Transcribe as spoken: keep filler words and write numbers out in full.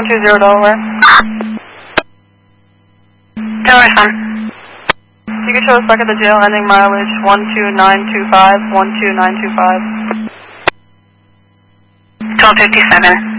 one two zero Delaware. Delaware, son. You can show us back at the jail, ending mileage one two nine two five, one two nine two five. twelve fifty-seven.